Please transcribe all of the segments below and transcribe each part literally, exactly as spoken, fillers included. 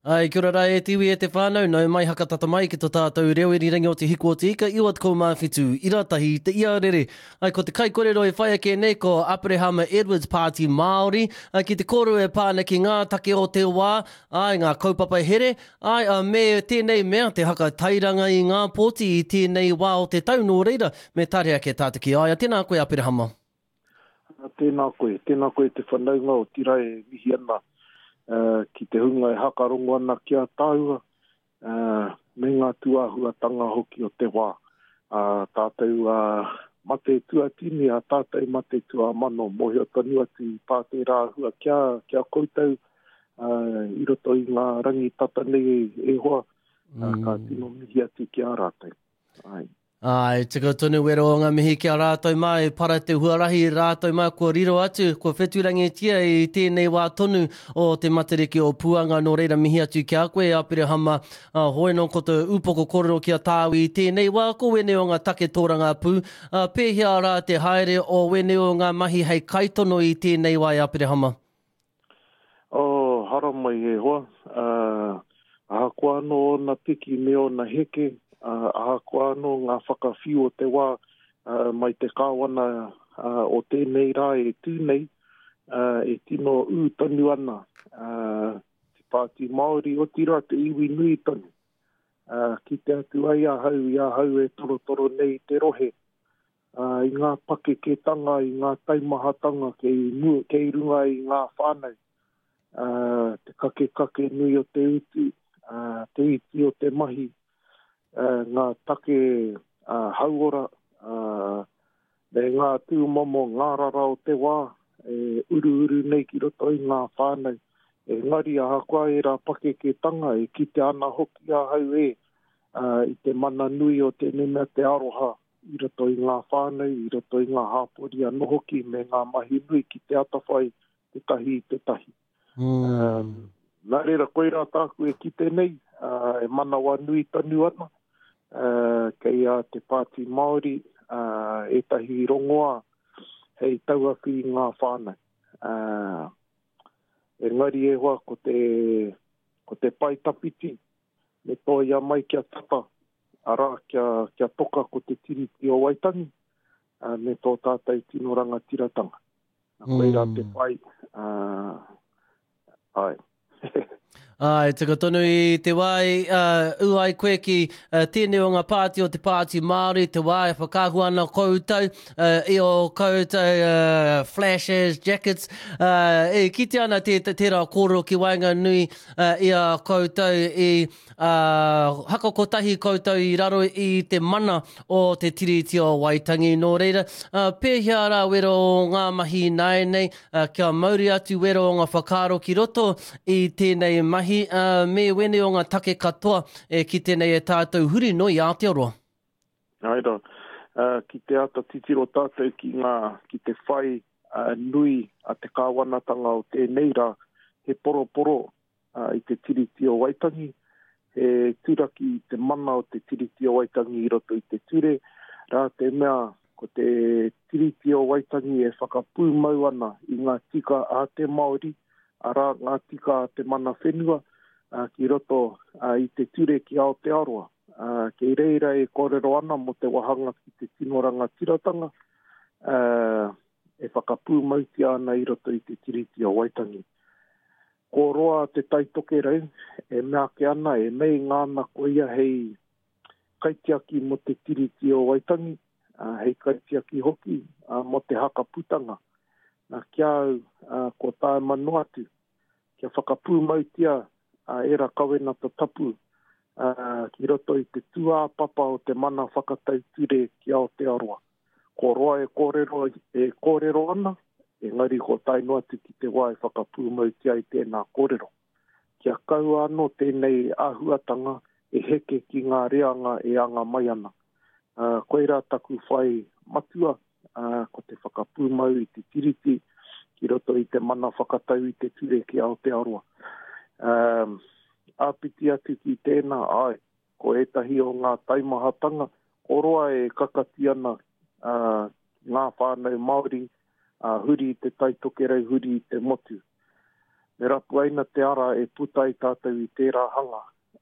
Ai, kia ora rai e tiwi e te whānau, nau mai hakatata mai ki tō tātou reo e rirangi o te hiku o te ika, iwa te kou mawhitu, iratahi, te ia rere. Ai, ko te kai korero e whai ake nei, ko Aperehama Edwards Party Māori, ai, ki te koro e pāna ki ngā take o te wā, ai, ngā kaupapa here, ai, a, me tēnei mea, te haka tairanga i ngā pōti i tēnei wā o te tau nō reira, me tare ake tātaki ai, a tēnā koe Aperehama. Tēnā koe, tēnā koe te whanaunga o tira e mihi ana. Uh, ki te hunga e hakarongo ana kia tāua, uh, me ngā tuahuatanga hoki o te wā. Uh, tātou uh, mate tua tini, a tātou mate tua mano, mohi o tonu atu i pāte rāhua kia, kia koutou, uh, i roto i ngā rangi tata nei e hoa, uh, mm. ka tino mihi atu kia rātou. Ai. Ai, tika tonu wero o ngā mihi kia rātou mai, para te huarahi rātou mai, kua riro atu, kua wheturangi tia i tēnei wā tonu o te matariki o Puanga, nō reira mihi atu kia koe, Aperehama, uh, hoi no ko te upoko korero kia tāwi i tēnei wā, ko wene o ngā take tōranga pū, uh, pēhia rā te haere o wene o ngā mahi hei kaitono i tēnei wā, Aperehama. Oh, hara mai e hoa, uh, aha koa no na tiki me o na heke, Uh, aha koa anō ngā whakawhiu o te wā uh, mai te kāwana uh, o tēnei rā e tūnei, uh, e tino ū tonu ana. Uh, te Pāti Māori o tira te iwi nui tonu. Uh, ki te atu ai ahau, i ahau e toro toro nei te rohe. Uh, I ngā pake ke tanga, i ngā taimahatanga, kei, kei runga i ngā whānau. Uh, te kake kake nui o te utu, uh, te iti o te mahi. Uh, ngā take uh, hauora, uh, me ngā tūmomo ngārara o te wā, e uru uru nei ki roto i ngā whānau. E ngari aha koa e rā pake ke tanga, e ki te ana hoki a hau e, uh, i te mana nui o te nemea te aroha, i roto i ngā whānau, i roto i ngā hāpori anō hoki, me ngā mahi nui ki te atawhai, te tahi i te tahi. Mm. Um, nā reira koe rā tāku e ki te nei, uh, e mana wā nui tanu ana. Uh, kei a te Pāti Māori, uh, e tahi rongoa, hei tauaki i ngā whānau. Uh, e ngari e hoa ko te, ko te pai tapiti, me tō ia mai kia tata, ara kia, kia toka ko te tiriti o Waitangi, uh, me tō tātai tino ranga tiratanga. Mm. Koe rā te pai, uh, ai. Ai, tika tonu i te wai, uh, uai koe ki uh, tēnei o ngā pāti o te Pāti Māori, te wai whakahu ana koutou, uh, i o koutou uh, flashes, jackets, uh, e kite ana te, te, te rā kōrero ki wainga nui uh, i a koutou i uh, haka kotahi koutou i raro i te mana o te tiriti o Waitangi nō reira. Uh, pēhia rā wero o ngā mahi nai nei, uh, kia mauri atu wero o ngā whakaro ki roto i tēnei mahi. Uh, me wene o ngā take katoa e ki tēnei e tātou huri no i Aotearoa. Aira, uh, ki te ata titiro tātou ki ngā, ki te whai uh, nui a te kāwanatanga o tēnei rā, he poro poro uh, i te tiriti o Waitangi, he tūraki i te mana o te tiriti o Waitangi i roto i te ture, rā te mea ko te tiriti o Waitangi e whakapū mau ana i ngā tika a te Māori, ara ngā tika a te mana whenua, uh, ki roto uh, i te ture ki Aotearoa. Uh, kei reira e kōrero ana mo te wahanga ki te tinoranga tiratanga, uh, e whakapū mauti ana i roto i te tiriti o Waitangi. Ko roa te taitoke rau, e mea ke ana, e mei ngāna ko ia hei kaitiaki mo te tiriti o Waitangi, uh, hei kaitiaki hoki uh, mo te hakaputanga. Nā kia au, uh, ko tāe manu atu, kia whakapū mautia uh, e ra kawena ta tapu, uh, ki roto i te tua papa o te mana whakatau ture ki Aotearoa. Ko roa e kōrero, e kōrero ana, e ngari ko tāe no atu ki te wā e whakapū mautia i tēnā kōrero. Kia kau anō tēnei āhuatanga e heke ki ngā reanga e anga mai ana. Uh, koe rā taku whai matua, Uh, ko te whakapū mau i te tiriti, ki roto i te mana whakatau i te ture ki Aotearoa. Um, āpiti atu ki tēnā, ai, ko etahi o ngā taimahatanga, ko roa e kakati ana uh, ngā whānau Māori, uh, huri i te taitokerau, huri i te motu. me rapu aina te ara e puta i tātou i tērā hanga.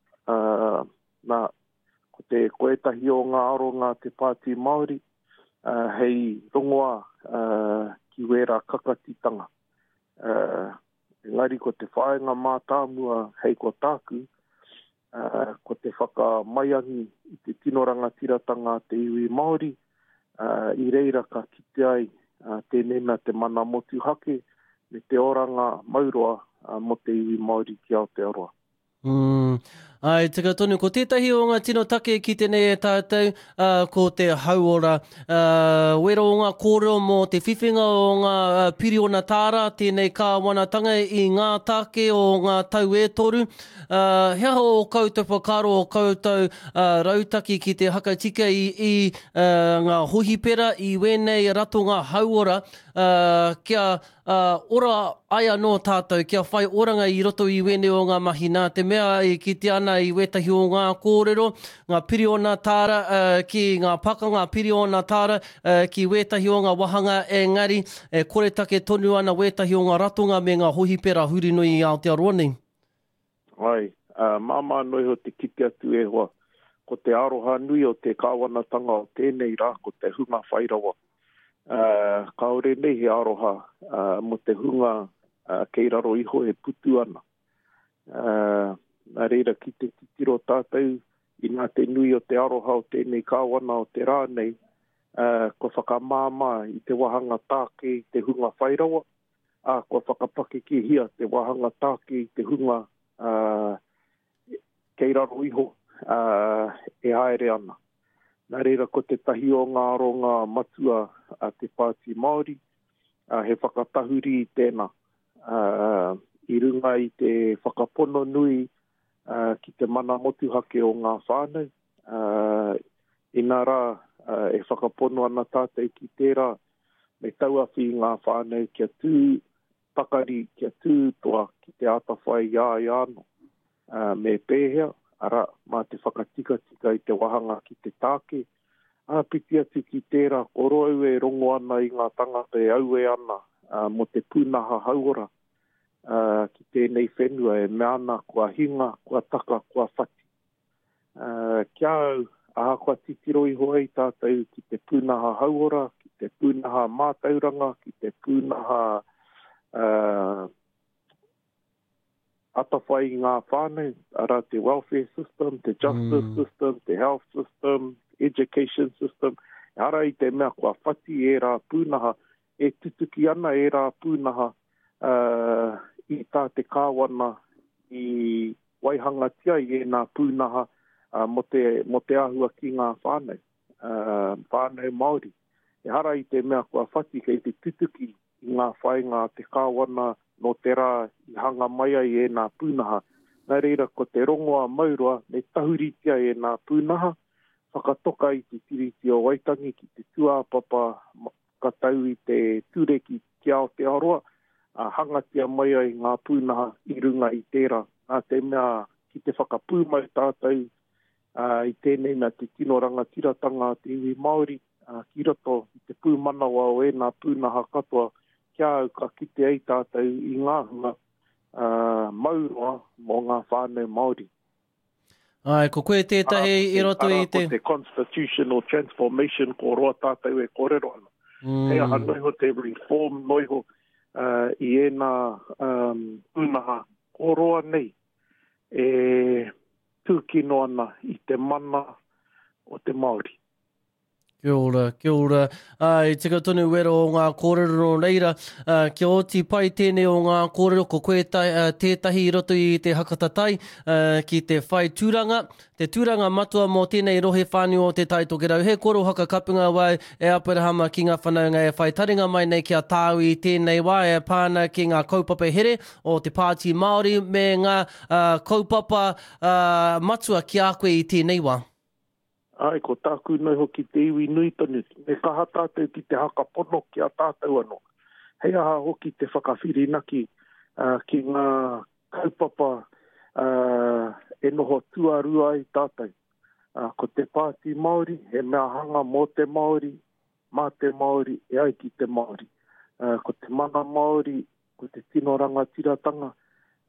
Uh, nā, ko te koetahi o ngā aronga te Pāti Māori, uh, hei rongoa uh, ki wera kakatitanga. Uh, engari ko te whaenga mātāmua hei ko tāku, uh, ko te whakamaiangi i te tinoranga tiratanga te iwi Māori, uh, i reira ka kite ai uh, tēnena te mana motu hake, me te oranga maurua uh, mo te iwi Māori ki Aotearoa. Mm. Ai, tika tonu, ko tētahi o ngā tino take ki tenei e tātou, uh, ko te hauora, uh, wero o ngā kōrero mō te whiwhinga o ngā uh, piriona tāra, tēnei kāwanatanga i ngā take o ngā tau e toru. Uh, hea o koutou whakaro o koutou uh, rautaki ki te hakatika i, i uh, ngā hohipera, i wenei rato ngā hauora, uh, kia uh, ora aia no tātou, kia whai oranga i roto i wenei o ngā mahi, nā te mea i ki te ana i wetahi o ngā kōrero, ngā piriona tāra, uh, ki ngā pakanga piriona tāra, uh, ki wetahi o ngā wahanga, engari, e kore take tonu ana wetahi o ngā ratonga me ngā hohipera hurinui i Aotearoa nei. Ai, uh, māma noi ho te kite atu e hoa. Ko te aroha nui o te kāwanatanga o tēnei rā, ko te hunga whairawa. Uh, kaore nei he aroha uh, mo te hunga uh, kei raro iho e putu ana. Uh, nā reira ki te titiro tātou, i nā te nui o te aroha o tēnei kāwana o te rā nei, uh, ko whakamāma i te wahanga tāke i te hunga whairawa, a ko whakapake ki hia te wahanga tāke i te hunga uh, kei raro iho uh, e haere ana. Nā reira ko te tahi o ngā aronga matua a te Pāti Māori, uh, he whakatahuri i tēnā. Uh, I runga i te whakapono nui uh, ki te mana motu hake o ngā whānau. Uh, I nā rā uh, e whakapono ana tātou ki tērā, me tauawhi ngā whānau kia tū pakari, kia tū toa ki te atawhai ia i ano. Uh, me pēhea, ara mā te whakatika tika i te wahanga ki te tāke. A piti atu ki tērā, koro au e rongo ana i ngā tangata e au e ana uh, mo te pūnaha hauora. Uh, ki tēnei whenua e meana kua hinga, kua taka, kua whati. Uh, kia au, aha kua titiro i hoi tātou ki te pūnaha hauora, ki te pūnaha mātauranga, ki te pūnaha uh, atawhai i ngā whānau, ara te welfare system, te justice mm. system, te health system, education system, ara i te mea kua whati e rā pūnaha, e tutuki ana e rā pūnaha, uh, i tā te kāwana i waihangatia i e nā pūnaha uh, mo, te, mo te ahua ki ngā whānau, uh, whānau Māori. E hara i te mea kua whati kei te tutuki i ngā whainga te kāwana no te rā i hanga mai ai e nā pūnaha. Nā reira ko te rongoa maurua, me tahuritia e nā pūnaha, whakatoka i te tiriti o Waitangi ki te tuāpapa ka tau i te tūreki ki Aotearoa, a hangatia mai ai ngā pūnaha i runga i tērā. Nā te mea ki te whakapūmau tātou uh, i tēnei mea te tinoranga tiratanga te iwi Māori, uh, ki roto i te pūmanawa o e nā pūnaha katoa, kia au ka kite ei tātou i ngā hunga uh, maurua mō ngā whānau Māori. Ai, ko koe tētahi i roto i te... Ara ko te constitutional transformation ko roa tātou e kōrero ana. Mm. Hei aha noi ho te reform noi ho uh, i ena um, unaha kōroa nei e tūkino ana i te mana o te Māori. Kia ora, kia ora. Ai, tika tonu wero o ngā kōrero no reira. Uh, kia oti pai tēnei o ngā kōrero ko koe tai, uh, tētahi i roto i te hakatatai uh, ki te whai tūranga. Te tūranga matua mō tēnei rohe whānau o te taitokerau. He koro haka kapunga wai e apurahama ki ngā whanaunga e whai taringa mai nei kia tāu i tēnei wai e pāna ki ngā kaupapa here o te Pāti Māori me ngā uh, kaupapa uh, matua ki a koe i tēnei wā. Ai, ko tāku noi hoki te iwi nui tonu. Me kaha tātou ki te haka pono ki a tātou anō. Hei aha hoki te whakawhirinaki uh, ki ngā kaupapa uh, e noho tuarua i tātou. Uh, ko te Pāti Māori, he mea hanga mō te Māori, mā te Māori, e ai ki te Māori. Uh, ko te mana Māori, ko te tinoranga tiratanga,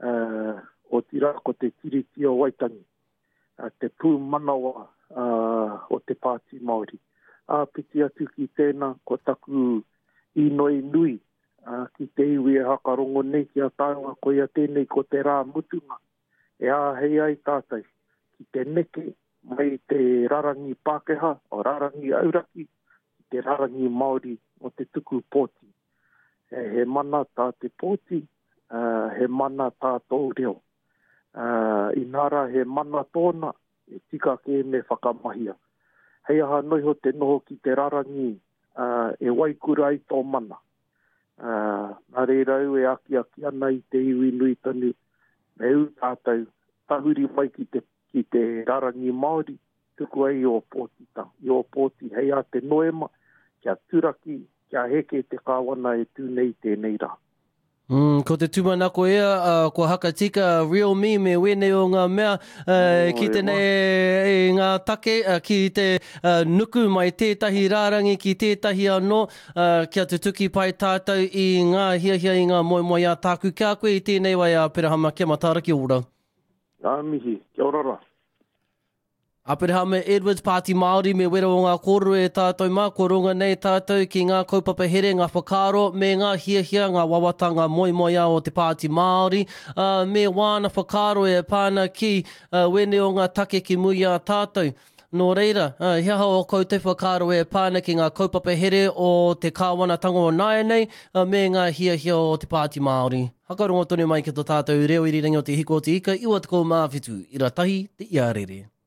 uh, o tira ko te tiriti o Waitangi, uh, te pū manawa uh, o te Pāti Māori. A piti atu ki tēnā ko taku i noi nui, uh, ki te iwi e hakarongo nei ki a tāua ko ia tēnei ko te rā mutunga. E a hei ai tātai, ki te neke mai te rarangi Pākehā, o rarangi Auraki, ki te rarangi Māori o te tuku pōti. E, he mana tā te pōti, uh, he mana tā tō reo. Uh, I nara he mana tōna, e tika ke me whakamahia. Hei aha noiho te noho ki te rarangi uh, e waikura i tō mana. Uh, nā reirau e aki aki ana i te iwi nui tanu, me u tātou, tahuri mai ki te, ki te rarangi Māori, tuku ai o pōti ta, i o pōti hei a te noema, kia turaki, kia heke te kāwana e tūnei tēnei rā. Mm, ko te tūmanako ea, uh, ko hakatika real me me wene o ngā mea, uh, oh, ki tenei e ngā take, uh, ki te uh, nuku mai tētahi rārangi ki tētahi anō, uh, kia te tuki pai tātou i ngā hiahia i ngā moemoe a tāku. Kia koe i tēnei wai a Perehama, kia matara ki ora. Ngā mihi, kia orara. A Perehama Edwards, Pāti Māori, me wera o ngā kōrero e tātou mā, ko runga nei tātou ki ngā kaupapa here, ngā whakaro, me ngā hiahia, ngā wawata, ngā moemoe o te Pāti Māori, uh, me wāna whakaro e pāna ki uh, wene o ngā take ki mui a tātou. Nō reira, uh, hiaha o kou te whakaro e pāna ki ngā kaupapa here o te kāwanatanga o Naenei, uh, me ngā hiahia o te Pāti Māori. Hakarongo tonu mai ki tō tātou reo irirangi o te hiko o te ika, iwa te kou mawhitu, ira tahi te iarere.